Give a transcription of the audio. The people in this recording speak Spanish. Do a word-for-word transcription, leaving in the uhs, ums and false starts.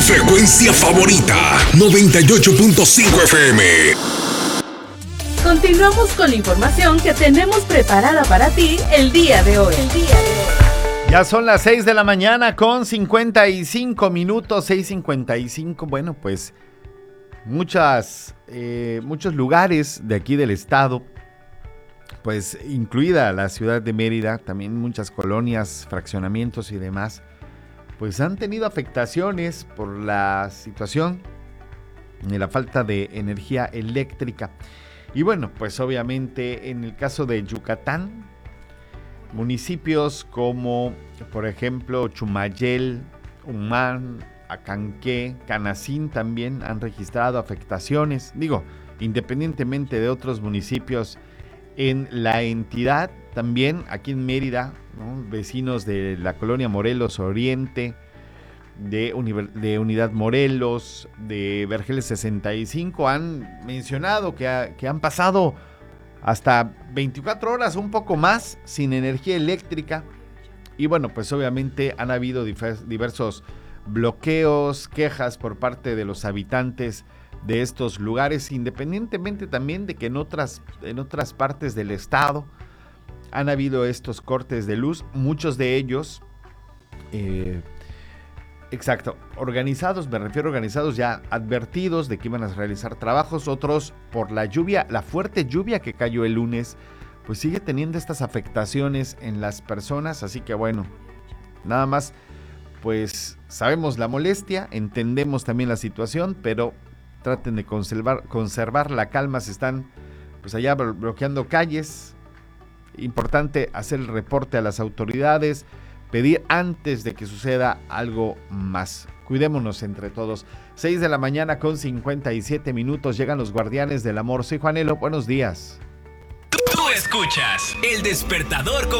frecuencia favorita, noventa y ocho punto cinco F M. Continuamos con la información que tenemos preparada para ti el día de hoy. El día de hoy. Ya son las seis de la mañana con cincuenta y cinco minutos, seis cincuenta y cinco. Bueno, pues muchas, eh, muchos lugares de aquí del estado, pues incluida la ciudad de Mérida, también muchas colonias, fraccionamientos y demás, pues han tenido afectaciones por la situación de la falta de energía eléctrica. Y bueno, pues obviamente en el caso de Yucatán, municipios como, por ejemplo, Chumayel, Humán, Acanqué, Canacín también han registrado afectaciones, digo, independientemente de otros municipios en la entidad. También aquí en Mérida, ¿no? Vecinos de la colonia Morelos Oriente, de, Uni- de Unidad Morelos, de Vergeles sesenta y cinco han mencionado que, ha, que han pasado hasta veinticuatro horas, un poco más, sin energía eléctrica. Y bueno, pues obviamente han habido diversos bloqueos, quejas por parte de los habitantes de estos lugares, independientemente también de que en otras, en otras partes del estado han habido estos cortes de luz, muchos de ellos, eh, exacto, organizados, me refiero a organizados ya advertidos de que iban a realizar trabajos, otros por la lluvia, la fuerte lluvia que cayó el lunes, pues sigue teniendo estas afectaciones en las personas, así que bueno, nada más, pues sabemos la molestia, entendemos también la situación, pero traten de conservar, conservar la calma, se están pues allá bloqueando calles, importante hacer el reporte a las autoridades, pedir antes de que suceda algo más. Cuidémonos entre todos. seis de la mañana con cincuenta y siete minutos, llegan los guardianes del amor. Soy Juanelo, buenos días. Tú escuchas El Despertador con